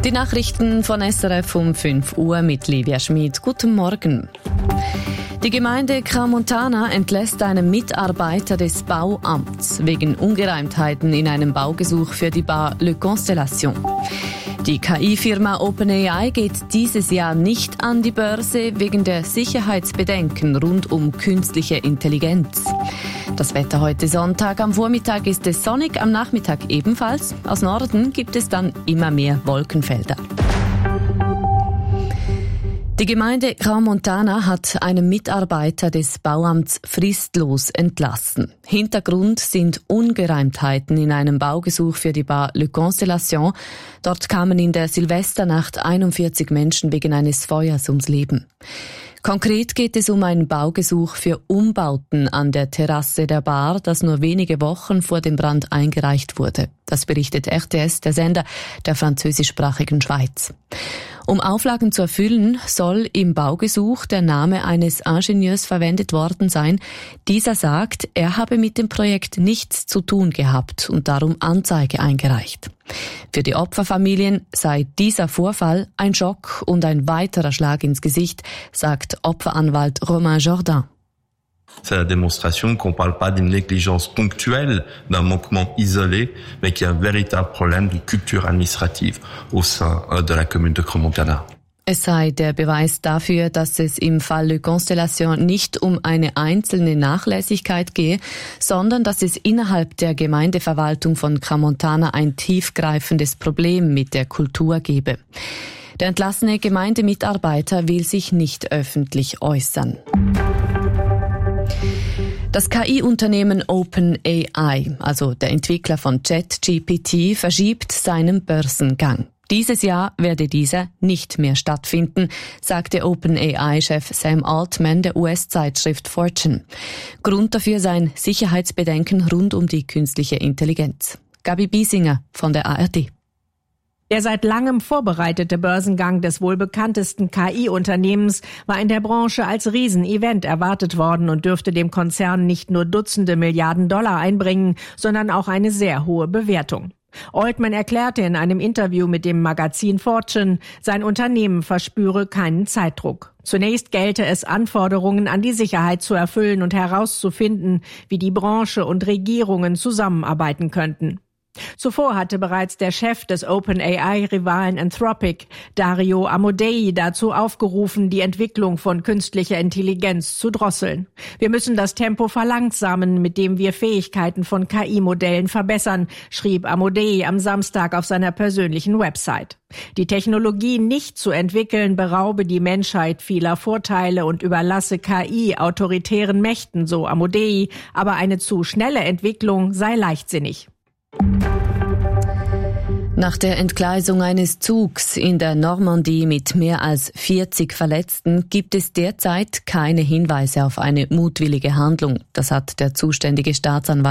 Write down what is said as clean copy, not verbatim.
Die Nachrichten von SRF um 5 Uhr mit Livia Schmid. Guten Morgen. Die Gemeinde Crans-Montana entlässt einen Mitarbeiter des Bauamts wegen Ungereimtheiten in einem Baugesuch für die Bar Le Constellation. Die KI-Firma OpenAI geht dieses Jahr nicht an die Börse wegen der Sicherheitsbedenken rund um künstliche Intelligenz. Das Wetter heute Sonntag. Am Vormittag ist es sonnig, am Nachmittag ebenfalls. Aus Norden gibt es dann immer mehr Wolkenfelder. Die Gemeinde Crans-Montana hat einen Mitarbeiter des Bauamts fristlos entlassen. Hintergrund sind Ungereimtheiten in einem Baugesuch für die Bar Le Constellation. Dort kamen in der Silvesternacht 41 Menschen wegen eines Feuers ums Leben. Konkret geht es um ein Baugesuch für Umbauten an der Terrasse der Bar, das nur wenige Wochen vor dem Brand eingereicht wurde. Das berichtet RTS, der Sender der französischsprachigen Schweiz. Um Auflagen zu erfüllen, soll im Baugesuch der Name eines Ingenieurs verwendet worden sein. Dieser sagt, er habe mit dem Projekt nichts zu tun gehabt und darum Anzeige eingereicht. Für die Opferfamilien sei dieser Vorfall ein Schock und ein weiterer Schlag ins Gesicht, sagt Opferanwalt Romain Jourdain. C'est la démonstration qu'on ne parle pas d'une négligence ponctuelle, d'un manquement isolé, mais qu'il y a un véritable problème de culture administrative au sein de la commune de Crans-Montana. Es sei der Beweis dafür, dass es im Fall Le Constellation nicht um eine einzelne Nachlässigkeit gehe, sondern dass es innerhalb der Gemeindeverwaltung von Crans-Montana ein tiefgreifendes Problem mit der Kultur gebe. Der entlassene Gemeindemitarbeiter will sich nicht öffentlich äußern. Das KI-Unternehmen OpenAI, also der Entwickler von ChatGPT, verschiebt seinen Börsengang. Dieses Jahr werde dieser nicht mehr stattfinden, sagte OpenAI-Chef Sam Altman der US-Zeitschrift Fortune. Grund dafür seien Sicherheitsbedenken rund um die künstliche Intelligenz. Gabi Biesinger von der ARD. Der seit langem vorbereitete Börsengang des wohl bekanntesten KI-Unternehmens war in der Branche als Riesenevent erwartet worden und dürfte dem Konzern nicht nur Dutzende Milliarden Dollar einbringen, sondern auch eine sehr hohe Bewertung. Altman erklärte in einem Interview mit dem Magazin Fortune, sein Unternehmen verspüre keinen Zeitdruck. Zunächst gelte es, Anforderungen an die Sicherheit zu erfüllen und herauszufinden, wie die Branche und Regierungen zusammenarbeiten könnten. Zuvor hatte bereits der Chef des OpenAI-Rivalen Anthropic, Dario Amodei, dazu aufgerufen, die Entwicklung von künstlicher Intelligenz zu drosseln. Wir müssen das Tempo verlangsamen, mit dem wir Fähigkeiten von KI-Modellen verbessern, schrieb Amodei am Samstag auf seiner persönlichen Website. Die Technologie nicht zu entwickeln, beraube die Menschheit vieler Vorteile und überlasse KI autoritären Mächten, so Amodei, aber eine zu schnelle Entwicklung sei leichtsinnig. Nach der Entgleisung eines Zugs in der Normandie mit mehr als 40 Verletzten gibt es derzeit keine Hinweise auf eine mutwillige Handlung. Das hat der zuständige Staatsanwalt